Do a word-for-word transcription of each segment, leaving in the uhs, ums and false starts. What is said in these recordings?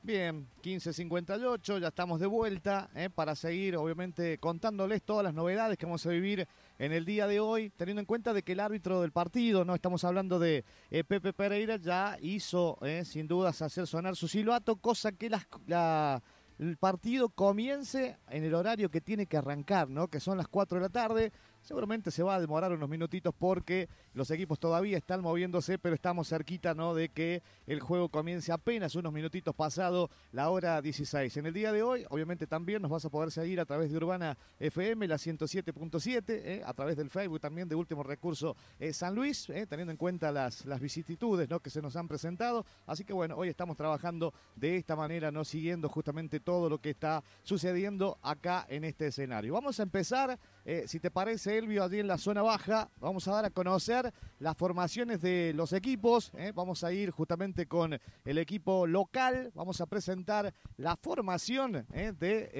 Bien, quince cincuenta y ocho, ya estamos de vuelta eh, para seguir, obviamente, contándoles todas las novedades que vamos a vivir en el día de hoy, teniendo en cuenta de que el árbitro del partido, no estamos hablando de eh, Pepe Pereira, ya hizo, eh, sin dudas, hacer sonar su silbato, cosa que las, la, el partido comience en el horario que tiene que arrancar, ¿no? Que son las cuatro de la tarde. Seguramente se va a demorar unos minutitos porque los equipos todavía están moviéndose, pero estamos cerquita, ¿no?, de que el juego comience apenas unos minutitos pasado la hora dieciséis. En el día de hoy, obviamente también nos vas a poder seguir a través de Urbana F M, la ciento siete punto siete, eh, a través del Facebook también de Último Recurso eh, San Luis, eh, teniendo en cuenta las, las vicisitudes, ¿no?, que se nos han presentado. Así que bueno, hoy estamos trabajando de esta manera, ¿no?, siguiendo justamente todo lo que está sucediendo acá en este escenario. Vamos a empezar, eh, si te parece, Elvio, allí en la zona baja. Vamos a dar a conocer las formaciones de los equipos. ¿eh? Vamos a ir justamente con el equipo local. Vamos a presentar la formación ¿eh?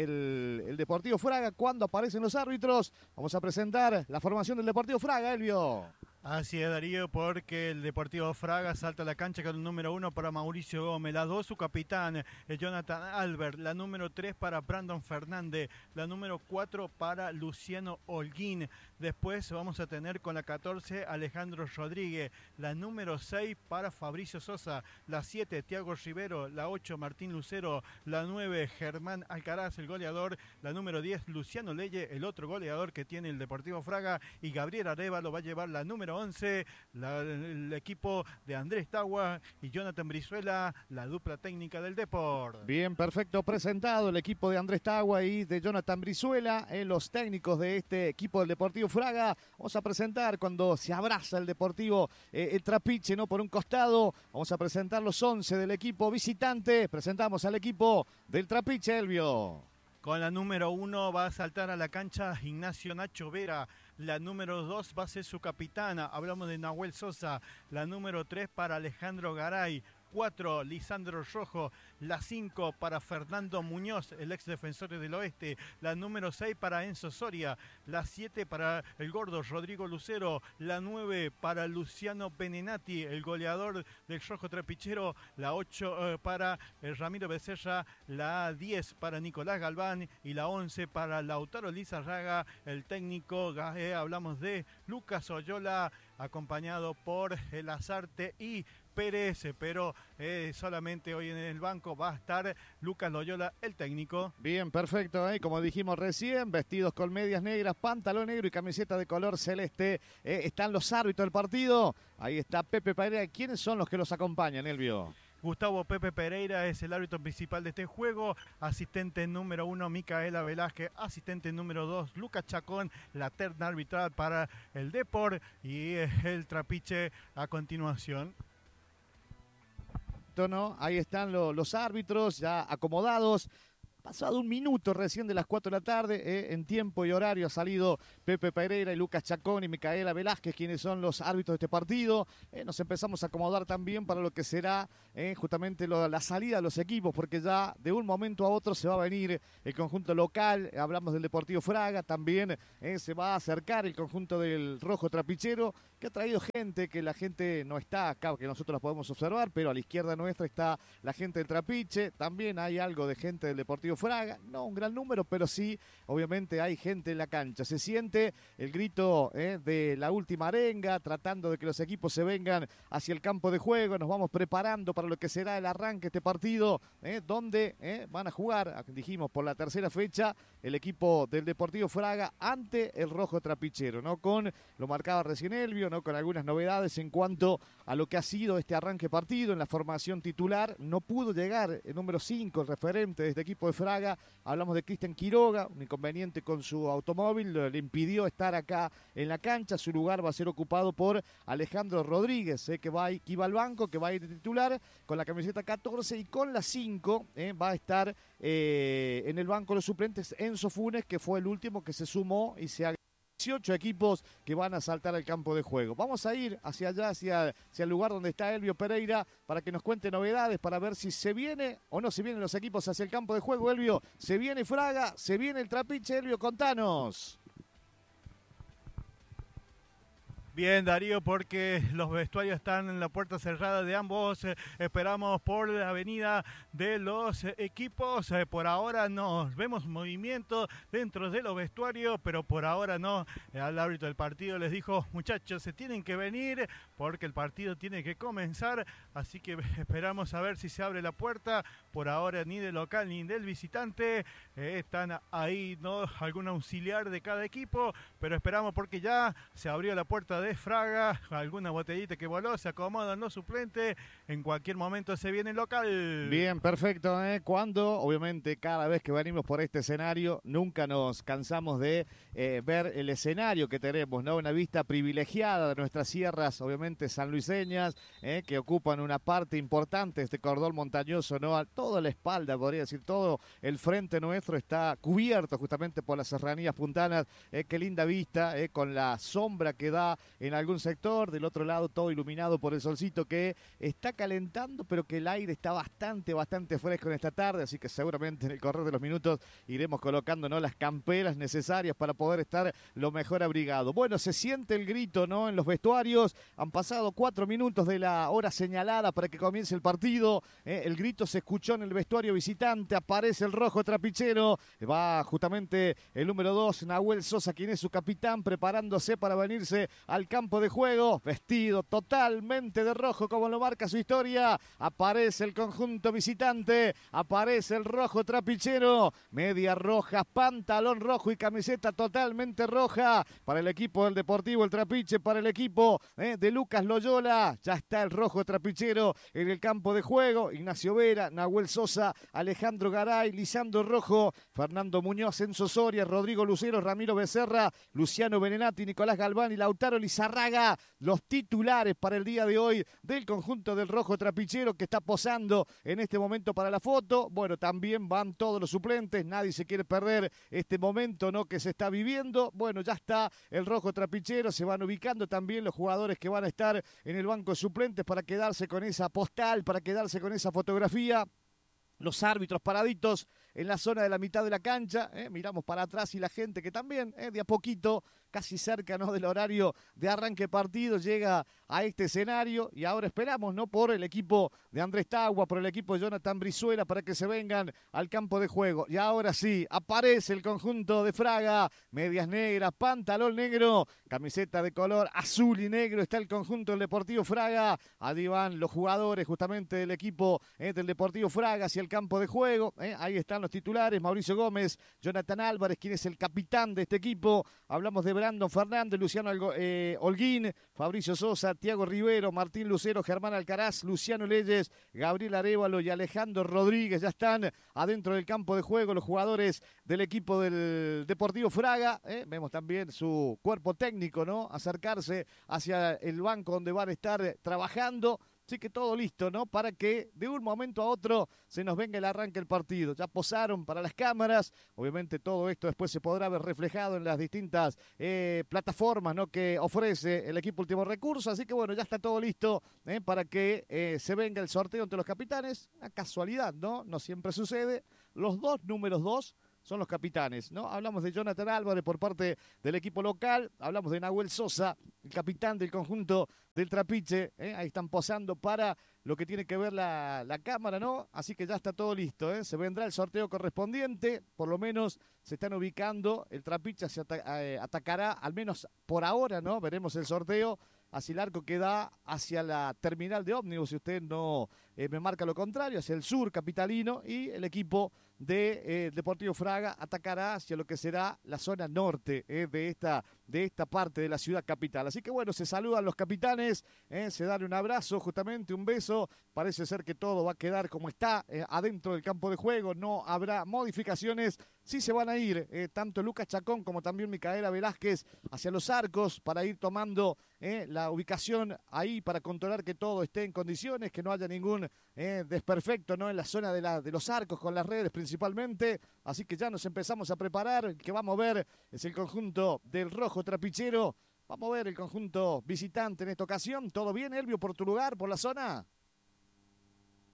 del el Deportivo Fraga cuando aparecen los árbitros. Vamos a presentar la formación del Deportivo Fraga, Elvio. Así es, Darío, porque el Deportivo Fraga salta a la cancha con el número uno para Mauricio Gómez, la dos su capitán, Jonathan Albert, la número tres para Brandon Fernández, la número cuatro para Luciano Holguín. Después vamos a tener con la catorce Alejandro Rodríguez, la número seis para Fabricio Sosa, la siete Tiago Rivero, la ocho Martín Lucero, la nueve Germán Alcaraz, el goleador, la número diez Luciano Leye, el otro goleador que tiene el Deportivo Fraga, y Gabriel Arevalo va a llevar la número once, la, el equipo de Andrés Tagua y Jonathan Brizuela, la dupla técnica del Deport. Bien, perfecto, presentado el equipo de Andrés Tagua y de Jonathan Brizuela, eh, los técnicos de este equipo del Deportivo Fraga. Vamos a presentar cuando se abraza el Deportivo, eh, el Trapiche, ¿no?, por un costado. Vamos a presentar los once del equipo visitante. Presentamos al equipo del Trapiche, Elvio. Con la número uno va a saltar a la cancha Ignacio Nacho Vera. La número dos va a ser su capitana. Hablamos de Nahuel Sosa. La número tres para Alejandro Garay. cuatro, Lisandro Rojo. La cinco para Fernando Muñoz, el ex defensor del Oeste. La número seis para Enzo Soria. La siete para el gordo Rodrigo Lucero. La nueve para Luciano Benenati, el goleador del Rojo Trapichero. La ocho eh, para eh, Ramiro Becerra. La diez para Nicolás Galván. Y la once para Lautaro Lizarraga, el técnico. Eh, hablamos de Lucas Oyola, acompañado por El Azarte y Pérez, pero eh, solamente hoy en el banco va a estar Lucas Loyola, el técnico. Bien, perfecto, ¿eh? Como dijimos recién, vestidos con medias negras, pantalón negro y camiseta de color celeste. Eh, están los árbitros del partido. Ahí está Pepe Pereira. ¿Quiénes son los que los acompañan, Elvio? Gustavo Pepe Pereira es el árbitro principal de este juego, asistente número uno Micaela Velázquez, asistente número dos Lucas Chacón, la terna arbitral para el Deport y el Trapiche a continuación. ¿No? Ahí están lo, los árbitros ya acomodados. Pasado un minuto recién de las cuatro de la tarde, eh, en tiempo y horario ha salido Pepe Pereira y Lucas Chacón y Micaela Velázquez, quienes son los árbitros de este partido. Eh, nos empezamos a acomodar también para lo que será eh, justamente lo, la salida de los equipos, porque ya de un momento a otro se va a venir el conjunto local. Hablamos del Deportivo Fraga, también eh, se va a acercar el conjunto del Rojo Trapichero, que ha traído gente, que la gente no está acá, que nosotros la podemos observar, pero a la izquierda nuestra está la gente del Trapiche. También hay algo de gente del Deportivo Fraga, no un gran número, pero sí, obviamente hay gente en la cancha. Se siente el grito eh, de la última arenga, tratando de que los equipos se vengan hacia el campo de juego. Nos vamos preparando para lo que será el arranque de este partido, eh, donde eh, van a jugar, dijimos, por la tercera fecha, el equipo del Deportivo Fraga ante el Rojo Trapichero, ¿no? Con, lo marcaba recién Elvio, ¿no? Con algunas novedades en cuanto a lo que ha sido este arranque partido. En la formación titular no pudo llegar el número cinco, el referente de este equipo de Fraga. Hablamos de Cristian Quiroga, un inconveniente con su automóvil, le impidió estar acá en la cancha. Su lugar va a ser ocupado por Alejandro Rodríguez, eh, que, va a, que iba al banco, que va a ir de titular con la camiseta catorce, y con la cinco eh, va a estar eh, en el banco de los suplentes Enzo Funes, que fue el último que se sumó y se agregó. dieciocho equipos que van a saltar al campo de juego. Vamos a ir hacia allá, hacia, hacia el lugar donde está Elvio Pereira, para que nos cuente novedades, para ver si se viene o no se vienen los equipos hacia el campo de juego. Elvio, ¿se viene Fraga? ¿Se viene el Trapiche? Elvio, contanos. Bien, Darío, porque los vestuarios están en la puerta cerrada de ambos. Eh, esperamos por la avenida de los eh, equipos. Eh, por ahora no vemos movimiento dentro de los vestuarios, pero por ahora no. Eh, al árbitro del partido les dijo, muchachos, se tienen que venir porque el partido tiene que comenzar. Así que esperamos a ver si se abre la puerta. Por ahora ni del local ni del visitante. Eh, están ahí, ¿no? Algún auxiliar de cada equipo, pero esperamos porque ya se abrió la puerta de Fraga, alguna botellita que voló, se acomodan los suplentes, en cualquier momento se viene el local. Bien, perfecto, ¿eh? Cuando, obviamente, cada vez que venimos por este escenario, nunca nos cansamos de eh, ver el escenario que tenemos, ¿no? Una vista privilegiada de nuestras sierras, obviamente sanluiseñas, ¿eh? Que ocupan una parte importante de este cordón montañoso, ¿no? A toda la espalda, podría decir, todo el frente nuestro está cubierto justamente por las serranías puntanas. Eh, qué linda vista, eh, con la sombra que da en algún sector, del otro lado todo iluminado por el solcito que está calentando, pero que el aire está bastante, bastante fresco en esta tarde, así que seguramente en el correr de los minutos iremos colocando, ¿no?, las camperas necesarias para poder estar lo mejor abrigado. Bueno, se siente el grito, ¿no?, en los vestuarios, han pasado cuatro minutos de la hora señalada para que comience el partido, eh, el grito se escuchó en el vestuario visitante, aparece el rojo trapichero, va justamente el número dos, Nahuel Sosa, quien es su capitán, preparándose para venirse al campo de juego, vestido totalmente de rojo como lo marca su historia. Aparece el conjunto visitante, aparece el rojo trapichero, media roja, pantalón rojo y camiseta totalmente roja para el equipo del Deportivo El Trapiche, para el equipo eh, de Lucas Loyola. Ya está el rojo trapichero en el campo de juego. Ignacio Vera, Nahuel Sosa, Alejandro Garay, Lisandro Rojo, Fernando Muñoz, Enzo Soria, Rodrigo Lucero, Ramiro Becerra, Luciano Benenati, Nicolás Galván y Lautaro Lizarraga, los titulares para el día de hoy del conjunto del rojo trapichero que está posando en este momento para la foto. Bueno, también van todos los suplentes, nadie se quiere perder este momento, ¿no?, que se está viviendo. Bueno, ya está el rojo trapichero, se van ubicando también los jugadores que van a estar en el banco de suplentes para quedarse con esa postal, para quedarse con esa fotografía. Los árbitros paraditos en la zona de la mitad de la cancha, eh, miramos para atrás y la gente que también, eh, de a poquito, casi cerca, ¿no?, del horario de arranque partido, llega a este escenario y ahora esperamos, ¿no?, por el equipo de Andrés Tagua, por el equipo de Jonathan Brizuela para que se vengan al campo de juego. Y ahora sí, aparece el conjunto de Fraga, medias negras, pantalón negro, camiseta de color azul y negro, está el conjunto del Deportivo Fraga, allí van los jugadores justamente del equipo eh, del Deportivo Fraga hacia el campo de juego, eh, ahí están los titulares, Mauricio Gómez, Jonathan Álvarez, quien es el capitán de este equipo, hablamos de Brandon Fernández, Luciano Algo, eh, Holguín, Fabricio Sosa, Tiago Rivero, Martín Lucero, Germán Alcaraz, Luciano Leyes, Gabriel Arévalo y Alejandro Rodríguez, ya están adentro del campo de juego los jugadores del equipo del Deportivo Fraga, eh, vemos también su cuerpo técnico, ¿no?, acercarse hacia el banco donde van a estar trabajando. Así que todo listo, ¿no?, para que de un momento a otro se nos venga el arranque del partido. Ya posaron para las cámaras. Obviamente todo esto después se podrá ver reflejado en las distintas eh, plataformas, ¿no?, que ofrece el equipo Último Recurso. Así que bueno, ya está todo listo eh, para que eh, se venga el sorteo entre los capitanes. Una casualidad, ¿no? No siempre sucede. Los dos números dos son los capitanes, ¿no? Hablamos de Jonathan Álvarez por parte del equipo local, hablamos de Nahuel Sosa, el capitán del conjunto del Trapiche, ¿eh? Ahí están posando para lo que tiene que ver la, la cámara, ¿no? Así que ya está todo listo, ¿eh? Se vendrá el sorteo correspondiente, por lo menos se están ubicando, el Trapiche se ata eh, atacará, al menos por ahora, ¿no? Veremos el sorteo hacia el arco que da hacia la terminal de ómnibus, si usted no eh, me marca lo contrario, hacia el sur capitalino, y el equipo de eh, Deportivo Fraga atacará hacia lo que será la zona norte eh, de, esta, de esta parte de la ciudad capital. Así que bueno, se saludan los capitanes, eh, se dan un abrazo, justamente un beso. Parece ser que todo va a quedar como está eh, adentro del campo de juego, no habrá modificaciones. Sí se van a ir eh, tanto Lucas Chacón como también Micaela Velázquez hacia los arcos para ir tomando eh, la ubicación ahí para controlar que todo esté en condiciones, que no haya ningún eh, desperfecto, ¿no?, en la zona de, la, de los arcos con las redes principalmente. Así que ya nos empezamos a preparar. El que vamos a ver es el conjunto del rojo trapichero. Vamos a ver el conjunto visitante en esta ocasión. ¿Todo bien, Elvio, por tu lugar, por la zona?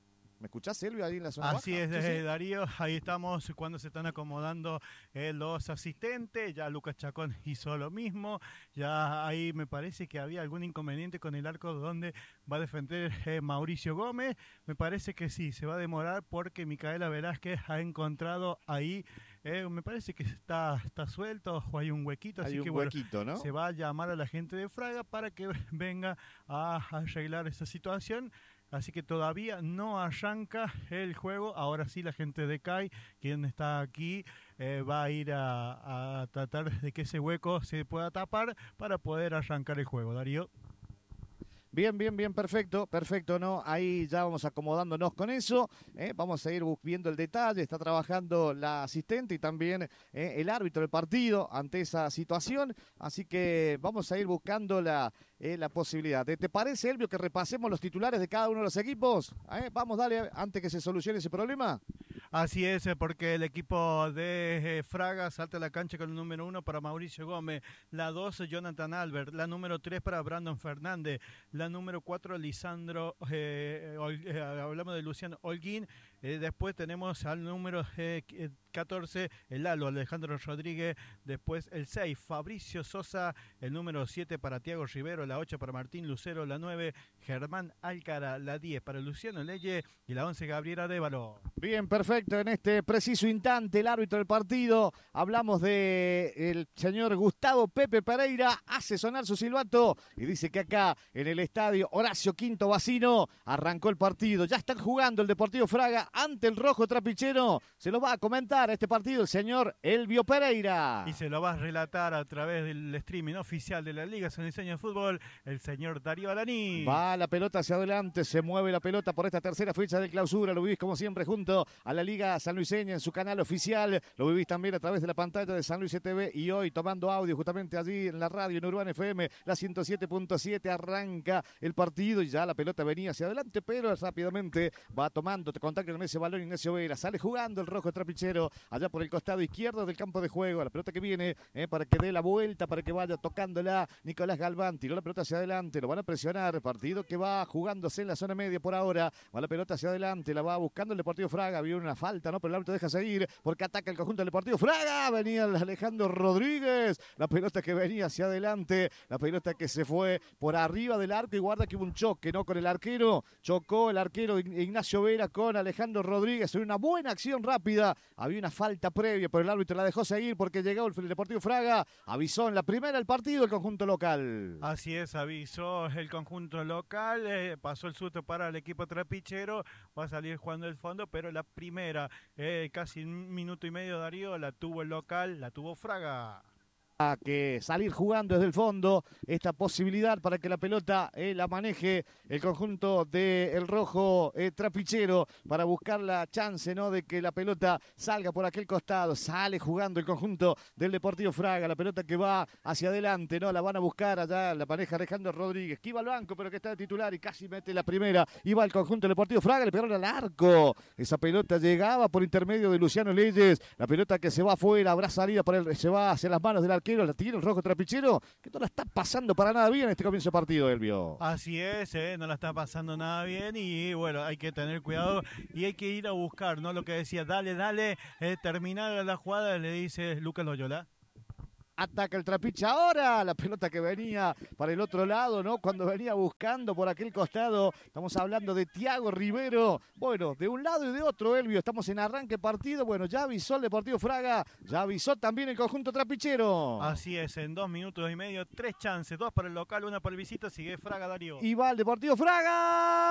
¿Me escuchás, Elvio, ahí en la zona Así baja? es, Sí, eh, sí. Darío, ahí estamos cuando se están acomodando eh, los asistentes, ya Lucas Chacón hizo lo mismo, ya ahí me parece que había algún inconveniente con el arco donde va a defender eh, Mauricio Gómez, me parece que sí, se va a demorar porque Micaela Velázquez ha encontrado ahí, eh, me parece que está, está suelto o hay un huequito, Hay así un que bueno, huequito, ¿no? se va a llamar a la gente de Fraga para que venga a arreglar esa situación. Así que todavía no arranca el juego. Ahora sí la gente de C A I, quien está aquí, eh, va a ir a, a tratar de que ese hueco se pueda tapar para poder arrancar el juego. Darío. Bien, bien, bien, perfecto, perfecto, ¿no? Ahí ya vamos acomodándonos con eso, ¿eh? Vamos a ir viendo el detalle, está trabajando la asistente y también eh, el árbitro del partido ante esa situación, así que vamos a ir buscando la, eh, la posibilidad. ¿Te, ¿Te parece, Elvio, que repasemos los titulares de cada uno de los equipos? ¿Eh? Vamos, dale, antes que se solucione ese problema. Así es, porque el equipo de eh, Fraga salta a la cancha con el número uno para Mauricio Gómez, la dos Jonathan Albert, la número tres para Brandon Fernández, la número cuatro Lisandro, eh, eh, hablamos de Luciano Holguín, eh, después tenemos al número eh, catorce el Lalo Alejandro Rodríguez, después el seis Fabricio Sosa, el número siete para Tiago Rivero, la ocho para Martín Lucero, la nueve Germán Alcara, la diez para Luciano Leye y la once Gabriela Dévalo. Bien, perfecto. En este preciso instante, el árbitro del partido, hablamos de el señor Gustavo Pepe Pereira, hace sonar su silbato y dice que acá en el estadio Horacio Quinto Bacino arrancó el partido. Ya están jugando el Deportivo Fraga ante el Rojo Trapichero. Se lo va a comentar este partido el señor Elvio Pereira. Y se lo va a relatar a través del streaming oficial de la Liga San Isidro de Fútbol, el señor Darío Alaní. Va la pelota hacia adelante, se mueve la pelota por esta tercera fecha de clausura. Lo vivís como siempre junto a la Liga Sanluiseña en su canal oficial. Lo vivís también a través de la pantalla de San Luis T V y hoy tomando audio justamente allí en la radio en Urbana F M, la ciento siete punto siete. Arranca el partido y ya la pelota venía hacia adelante, pero rápidamente va tomando contacto con ese balón Ignacio Vera. Sale jugando el Rojo Trapichero allá por el costado izquierdo del campo de juego. La pelota que viene eh, para que dé la vuelta, para que vaya tocándola Nicolás Galván. Tiró la pelota hacia adelante, lo van a presionar. Partido que va jugándose en la zona media por ahora. Va la pelota hacia adelante, la va buscando el Deportivo Fraga. Vio una falta, ¿no? Pero el árbitro deja seguir porque ataca el conjunto del Deportivo Fraga. Venía el Alejandro Rodríguez. La pelota que venía hacia adelante. La pelota que se fue por arriba del arco y guarda que hubo un choque, ¿no? Con el arquero. Chocó el arquero Ignacio Vera con Alejandro Rodríguez. En una buena acción rápida. Había una falta previa, pero el árbitro la dejó seguir porque llegó el Deportivo Fraga. Avisó en la primera el partido el conjunto local. Así es, avisó el conjunto local. Eh, pasó el susto para el equipo trapichero. Va a salir jugando el fondo, pero la primera, eh, casi un minuto y medio, Darío, la tuvo el local, la tuvo Fraga. A que salir jugando desde el fondo, esta posibilidad para que la pelota eh, la maneje el conjunto del Rojo eh, Trapichero para buscar la chance, ¿no? De que la pelota salga por aquel costado. Sale jugando el conjunto del Deportivo Fraga, la pelota que va hacia adelante, ¿no? La van a buscar allá, la pareja Alejandro Rodríguez, que iba al banco pero que está de titular y casi mete la primera. Iba el conjunto del Deportivo Fraga, le pegaron al arco. Esa pelota llegaba por intermedio de Luciano Leyes, la pelota que se va afuera, habrá salida por el, se va hacia las manos del arquero. La tiene el Rojo Trapichero, que no la está pasando para nada bien en este comienzo de partido, Elvio. Así es, eh, no la está pasando nada bien y bueno, hay que tener cuidado y hay que ir a buscar, ¿no? Lo que decía, dale, dale, eh, terminar la jugada, le dice Lucas Loyola. Ataca el Trapiche ahora, la pelota que venía para el otro lado, ¿no? Cuando venía buscando por aquel costado, estamos hablando de Tiago Rivero, bueno, de un lado y de otro, Elvio, estamos en arranque partido, bueno, ya avisó el Deportivo Fraga, ya avisó también el conjunto trapichero. Así es, en dos minutos y medio, tres chances, dos para el local, una para el visita, sigue Fraga, Darío. Y va el Deportivo Fraga.